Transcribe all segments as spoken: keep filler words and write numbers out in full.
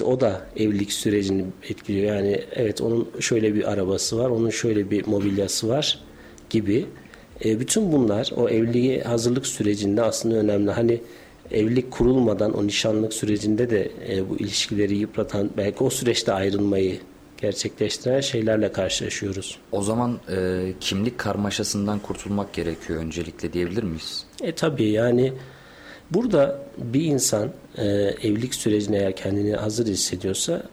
işte o da evlilik sürecini etkiliyor. Yani evet, onun şöyle bir arabası var, onun şöyle bir mobilyası var gibi. E, bütün bunlar o evliliğe hazırlık sürecinde aslında önemli. Hani evlilik kurulmadan o nişanlık sürecinde de e, bu ilişkileri yıpratan, belki o süreçte ayrılmayı gerçekleştiren şeylerle karşılaşıyoruz. O zaman e, kimlik karmaşasından kurtulmak gerekiyor öncelikle diyebilir miyiz? E tabii, yani burada bir insan e, evlilik sürecine eğer kendini hazır hissediyorsa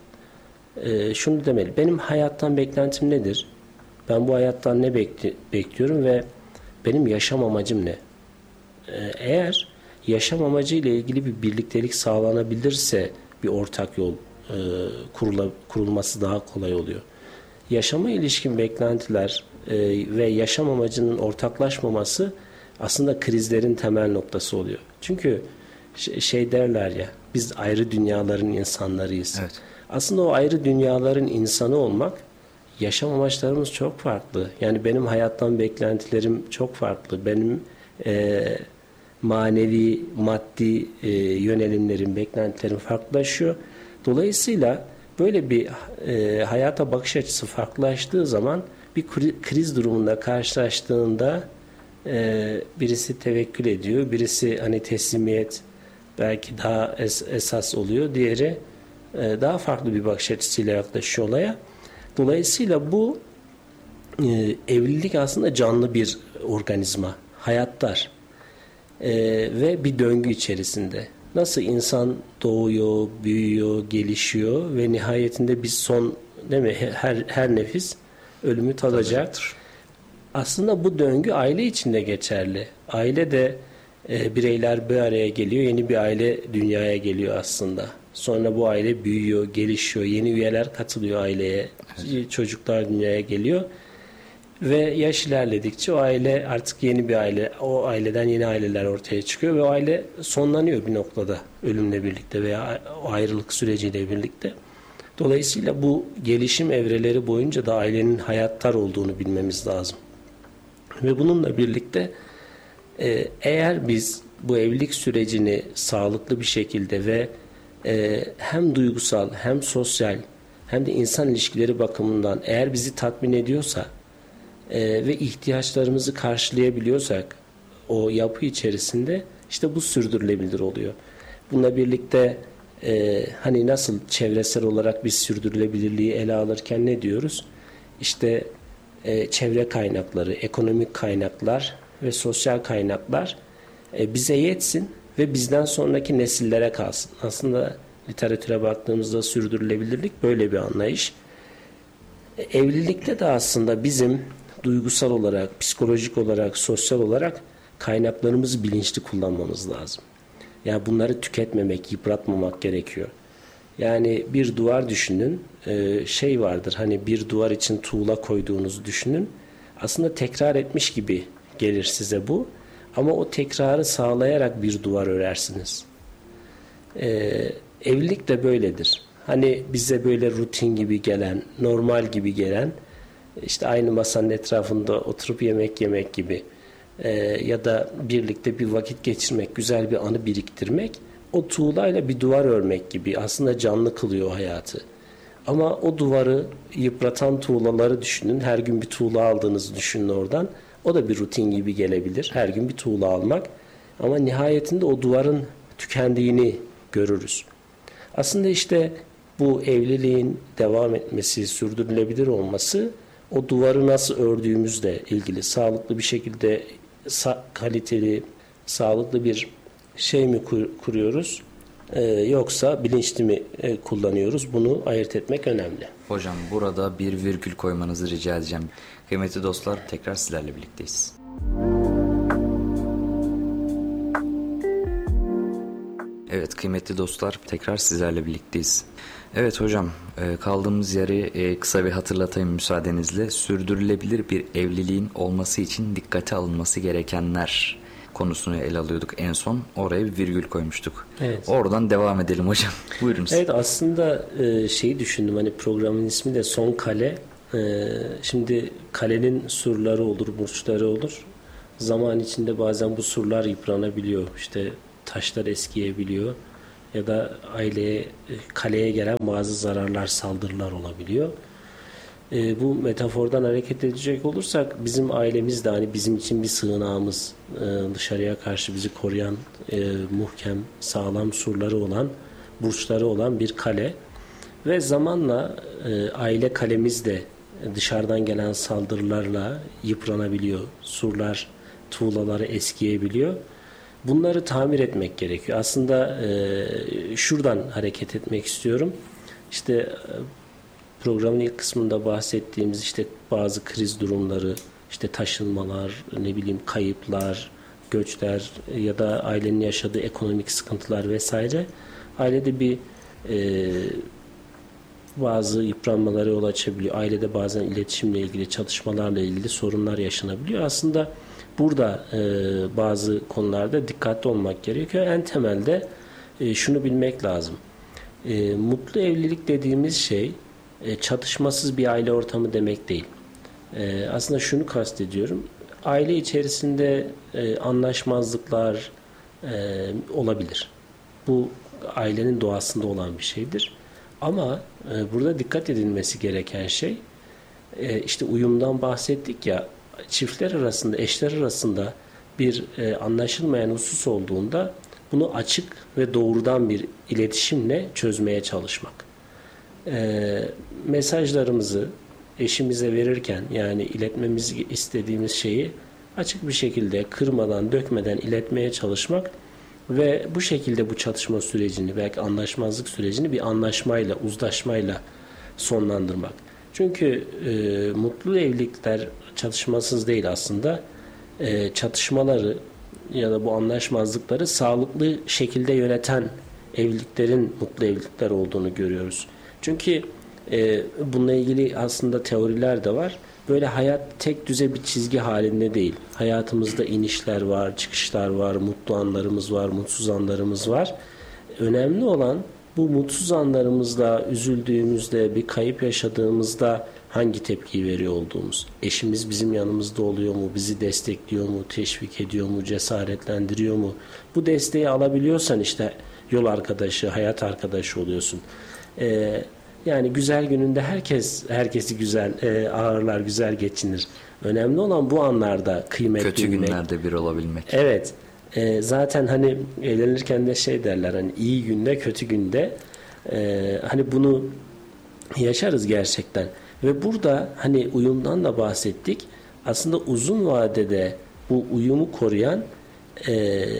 e, şunu demeli: benim hayattan beklentim nedir? Ben bu hayattan ne bekli- bekliyorum ve benim yaşam amacım ne? E, eğer yaşam amacı ile ilgili bir birliktelik sağlanabilirse bir ortak yol e, kurula, kurulması daha kolay oluyor. Yaşama ilişkin beklentiler e, ve yaşam amacının ortaklaşmaması aslında krizlerin temel noktası oluyor. Çünkü şey derler ya, biz ayrı dünyaların insanlarıyız. Evet. Aslında o ayrı dünyaların insanı olmak, yaşam amaçlarımız çok farklı. Yani benim hayattan beklentilerim çok farklı. Benim e, manevi, maddi e, yönelimlerim, beklentilerim farklılaşıyor. Dolayısıyla böyle bir e, hayata bakış açısı farklılaştığı zaman bir kriz durumunda karşılaştığında e, birisi tevekkül ediyor, birisi hani teslimiyet belki daha es, esas oluyor, diğeri e, daha farklı bir bakış açısıyla yaklaşıyor olaya. Dolayısıyla bu e, evlilik aslında canlı bir organizma, hayatlar e, ve bir döngü içerisinde. Nasıl insan doğuyor, büyüyor, gelişiyor ve nihayetinde bir son, değil mi? Her her nefis ölümü tadacak. Aslında bu döngü aile içinde geçerli. Aile de e, bireyler bir araya geliyor, yeni bir aile dünyaya geliyor aslında. Sonra bu aile büyüyor, gelişiyor, yeni üyeler katılıyor aileye, evet. Çocuklar dünyaya geliyor. Ve yaş ilerledikçe o aile artık yeni bir aile, o aileden yeni aileler ortaya çıkıyor ve o aile sonlanıyor bir noktada ölümle birlikte veya o ayrılık süreciyle birlikte. Dolayısıyla bu gelişim evreleri boyunca da ailenin hayattar olduğunu bilmemiz lazım. Ve bununla birlikte eğer biz bu evlilik sürecini sağlıklı bir şekilde ve hem duygusal hem sosyal hem de insan ilişkileri bakımından eğer bizi tatmin ediyorsa Ee, ve ihtiyaçlarımızı karşılayabiliyorsak o yapı içerisinde, işte bu sürdürülebilir oluyor. Bununla birlikte e, hani nasıl çevresel olarak biz sürdürülebilirliği ele alırken ne diyoruz? İşte e, çevre kaynakları, ekonomik kaynaklar ve sosyal kaynaklar e, bize yetsin ve bizden sonraki nesillere kalsın. Aslında literatüre baktığımızda sürdürülebilirlik böyle bir anlayış. E, evlilikte de aslında bizim duygusal olarak, psikolojik olarak, sosyal olarak kaynaklarımızı bilinçli kullanmamız lazım. Yani bunları tüketmemek, yıpratmamak gerekiyor. Yani bir duvar düşünün, şey vardır, hani bir duvar için tuğla koyduğunuzu düşünün. Aslında tekrar etmiş gibi gelir size bu. Ama o tekrarı sağlayarak bir duvar örersiniz. Ee, evlilik de böyledir. Hani bize böyle rutin gibi gelen, normal gibi gelen, İşte aynı masanın etrafında oturup yemek yemek gibi e, ya da birlikte bir vakit geçirmek, güzel bir anı biriktirmek, o tuğlayla bir duvar örmek gibi aslında canlı kılıyor hayatı. Ama o duvarı yıpratan tuğlaları düşünün. Her gün bir tuğla aldığınızı düşünün oradan. O da bir rutin gibi gelebilir. Her gün bir tuğla almak. Ama nihayetinde o duvarın tükendiğini görürüz. Aslında işte bu evliliğin devam etmesi, sürdürülebilir olması, o duvarı nasıl ördüğümüzle ilgili. Sağlıklı bir şekilde sa- kaliteli, sağlıklı bir şey mi kur- kuruyoruz ee, yoksa bilinçli mi e, kullanıyoruz? Bunu ayırt etmek önemli. Hocam burada bir virgül koymanızı rica edeceğim. Kıymetli dostlar, tekrar sizlerle birlikteyiz. Evet kıymetli dostlar, tekrar sizlerle birlikteyiz. Evet hocam, kaldığımız yeri kısa bir hatırlatayım müsaadenizle. Sürdürülebilir bir evliliğin olması için dikkate alınması gerekenler konusunu ele alıyorduk en son. Oraya bir virgül koymuştuk. Evet. Oradan devam edelim hocam. Buyurunuz. Evet, aslında şeyi düşündüm, hani programın ismi de Son Kale. Şimdi kalenin surları olur, burçları olur. Zaman içinde bazen bu surlar yıpranabiliyor. İşte taşlar eskiyebiliyor. ya da aileye, kaleye gelen bazı zararlar, saldırılar olabiliyor. E, bu metafordan hareket edecek olursak bizim ailemiz de hani bizim için bir sığınağımız, e, dışarıya karşı bizi koruyan e, muhkem, sağlam surları olan, burçları olan bir kale ve zamanla e, aile kalemiz de dışarıdan gelen saldırılarla yıpranabiliyor. Surlar, tuğlaları eskiyebiliyor. Bunları tamir etmek gerekiyor. Aslında e, şuradan hareket etmek istiyorum. İşte e, programın ilk kısmında bahsettiğimiz işte bazı kriz durumları, işte taşınmalar, ne bileyim kayıplar, göçler ya da ailenin yaşadığı ekonomik sıkıntılar vesaire ailede bir e, bazı yıpranmalara yol açabiliyor. Ailede bazen iletişimle ilgili, çatışmalarla ilgili sorunlar yaşanabiliyor. Aslında burada e, bazı konularda dikkatli olmak gerekiyor. En temelde e, şunu bilmek lazım. E, mutlu evlilik dediğimiz şey e, çatışmasız bir aile ortamı demek değil. E, aslında şunu kastediyorum. Aile içerisinde e, anlaşmazlıklar e, olabilir. Bu ailenin doğasında olan bir şeydir. Ama e, burada dikkat edilmesi gereken şey e, işte uyumdan bahsettik ya, çiftler arasında, eşler arasında bir e, anlaşılmayan husus olduğunda bunu açık ve doğrudan bir iletişimle çözmeye çalışmak. E, mesajlarımızı eşimize verirken, yani iletmemizi istediğimiz şeyi açık bir şekilde kırmadan, dökmeden iletmeye çalışmak ve bu şekilde bu çatışma sürecini, belki anlaşmazlık sürecini bir anlaşmayla, uzlaşmayla sonlandırmak. Çünkü e, mutlu evlilikler çatışmasız değil aslında. E, çatışmaları ya da bu anlaşmazlıkları sağlıklı şekilde yöneten evliliklerin mutlu evlilikler olduğunu görüyoruz. Çünkü e, bununla ilgili aslında teoriler de var. Böyle hayat tek düze bir çizgi halinde değil. Hayatımızda inişler var, çıkışlar var, mutlu anlarımız var, mutsuz anlarımız var. Önemli olan bu mutsuz anlarımızda, üzüldüğümüzde, bir kayıp yaşadığımızda hangi tepkiyi veriyor olduğumuz. Eşimiz bizim yanımızda oluyor mu, bizi destekliyor mu, teşvik ediyor mu, cesaretlendiriyor mu? Bu desteği alabiliyorsan işte yol arkadaşı, hayat arkadaşı oluyorsun. Ee, Yani güzel gününde herkes herkesi güzel e, ağırlar, güzel geçinir. Önemli olan bu anlarda kıymet Kötü bilmek. günlerde bir olabilmek. Evet. E, zaten hani evlenirken de şey derler, hani iyi günde, kötü günde e, hani bunu yaşarız gerçekten. Ve burada hani uyumdan da bahsettik. Aslında uzun vadede bu uyumu koruyan e,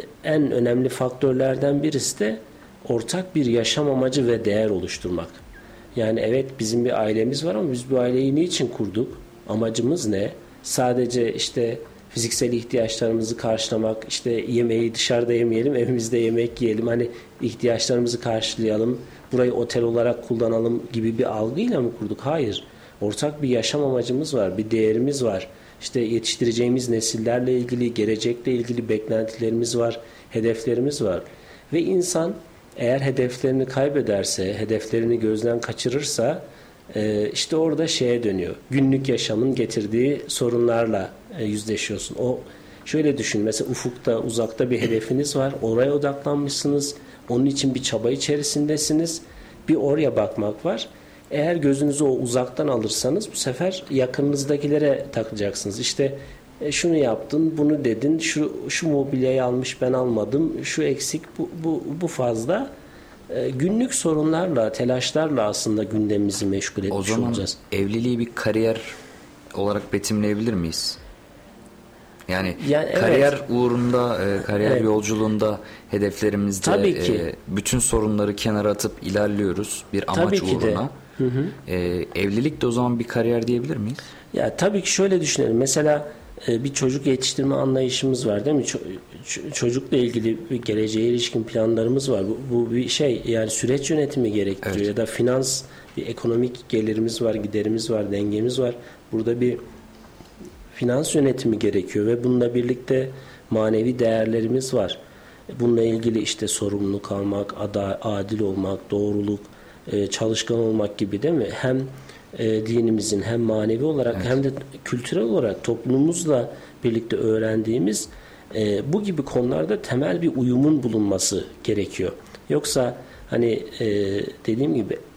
en önemli faktörlerden birisi de ortak bir yaşam amacı ve değer oluşturmak. Yani evet, bizim bir ailemiz var ama biz bu aileyi niçin kurduk? Amacımız ne? Sadece işte fiziksel ihtiyaçlarımızı karşılamak, işte yemeği dışarıda yemeyelim, evimizde yemek yiyelim, hani ihtiyaçlarımızı karşılayalım, burayı otel olarak kullanalım gibi bir algıyla mı kurduk? Hayır. Ortak bir yaşam amacımız var, bir değerimiz var. İşte yetiştireceğimiz nesillerle ilgili, gelecekle ilgili beklentilerimiz var, hedeflerimiz var. Ve insan eğer hedeflerini kaybederse, hedeflerini gözden kaçırırsa işte orada şeye dönüyor. Günlük yaşamın getirdiği sorunlarla yüzleşiyorsun. O şöyle düşün. Mesela ufukta, uzakta bir hedefiniz var. Oraya odaklanmışsınız. Onun için bir çaba içerisindesiniz. Bir oraya bakmak var. Eğer gözünüzü o uzaktan alırsanız bu sefer yakınınızdakilere takacaksınız. İşte şunu yaptın, bunu dedin, şu şu mobilyayı almış ben almadım, şu eksik, bu bu bu fazla. E, günlük sorunlarla, telaşlarla aslında gündemimizi meşgul etmiş olacağız. O zaman olacağız. Evliliği bir kariyer olarak betimleyebilir miyiz? Yani, yani kariyer evet. uğrunda, e, kariyer evet. yolculuğunda hedeflerimizde Tabii ki. E, bütün sorunları kenara atıp ilerliyoruz bir amaç tabii ki uğruna. Hı hı. E, evlilik de o zaman bir kariyer diyebilir miyiz? Ya tabii ki şöyle düşünelim. Mesela bir çocuk yetiştirme anlayışımız var, değil mi? Ç- çocukla ilgili bir geleceğe ilişkin planlarımız var. Bu, bu bir şey, yani süreç yönetimi gerektiriyor. Evet. Ya da finans, bir ekonomik gelirimiz var, giderimiz var, dengemiz var. Burada bir finans yönetimi gerekiyor ve bununla birlikte manevi değerlerimiz var. Bununla ilgili işte sorumluluk almak, ada, adil olmak, doğruluk, çalışkan olmak gibi, değil mi? Hem E, dinimizin hem manevi olarak evet. hem de kültürel olarak toplumumuzla birlikte öğrendiğimiz e, bu gibi konularda temel bir uyumun bulunması gerekiyor. Yoksa hani e, dediğim gibi